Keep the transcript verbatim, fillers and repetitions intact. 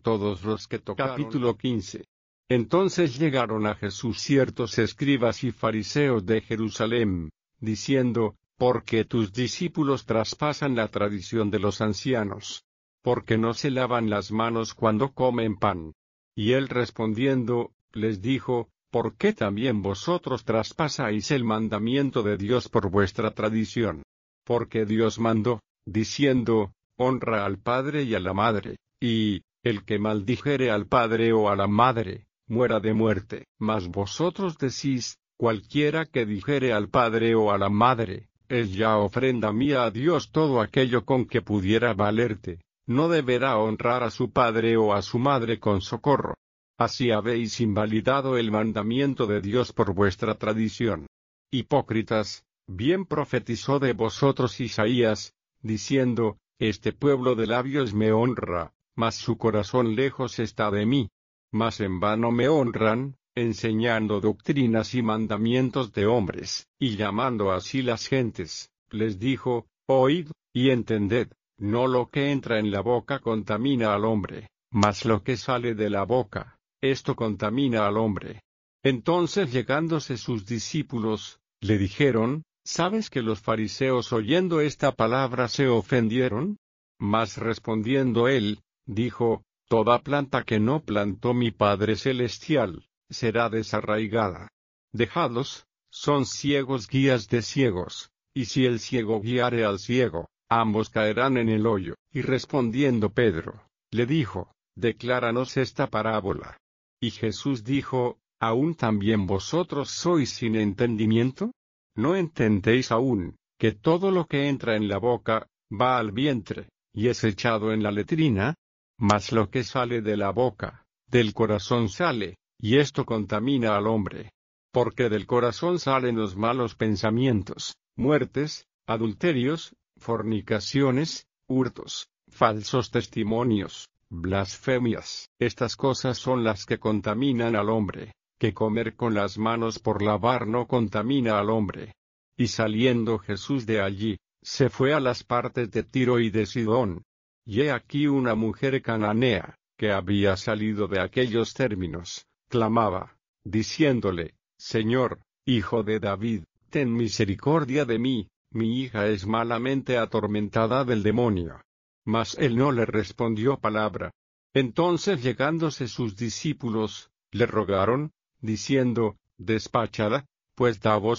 todos los que tocaron. Capítulo quince. Entonces llegaron a Jesús ciertos escribas y fariseos de Jerusalem, diciendo, ¿por qué tus discípulos traspasan la tradición de los ancianos? Porque no se lavan las manos cuando comen pan. Y él respondiendo, les dijo, ¿por qué también vosotros traspasáis el mandamiento de Dios por vuestra tradición? Porque Dios mandó, diciendo, honra al padre y a la madre, y, el que maldijere al padre o a la madre, muera de muerte. Mas vosotros decís, cualquiera que dijere al padre o a la madre, es ya ofrenda mía a Dios todo aquello con que pudiera valerte, no deberá honrar a su padre o a su madre con socorro. Así habéis invalidado el mandamiento de Dios por vuestra tradición. Hipócritas, bien profetizó de vosotros Isaías, diciendo, este pueblo de labios me honra, mas su corazón lejos está de mí. Mas en vano me honran, enseñando doctrinas y mandamientos de hombres, y llamando así las gentes. Les dijo, oíd, y entended, no lo que entra en la boca contamina al hombre, mas lo que sale de la boca, esto contamina al hombre. Entonces llegándose sus discípulos, le dijeron, ¿sabes que los fariseos oyendo esta palabra se ofendieron? Mas respondiendo él, dijo, toda planta que no plantó mi Padre Celestial, será desarraigada. Dejadlos, son ciegos guías de ciegos, y si el ciego guiare al ciego, ambos caerán en el hoyo. Y respondiendo Pedro, le dijo, decláranos esta parábola. Y Jesús dijo, ¿aún también vosotros sois sin entendimiento? ¿No entendéis aún, que todo lo que entra en la boca, va al vientre, y es echado en la letrina? Mas lo que sale de la boca, del corazón sale, y esto contamina al hombre. Porque del corazón salen los malos pensamientos, muertes, adulterios, fornicaciones, hurtos, falsos testimonios, blasfemias. Estas cosas son las que contaminan al hombre, que comer con las manos por lavar no contamina al hombre. Y saliendo Jesús de allí, se fue a las partes de Tiro y de Sidón. Y he aquí una mujer cananea, que había salido de aquellos términos, clamaba, diciéndole, Señor, Hijo de David, ten misericordia de mí, mi hija es malamente atormentada del demonio. Mas él no le respondió palabra. Entonces llegándose sus discípulos, le rogaron, diciendo, despáchala, pues da voz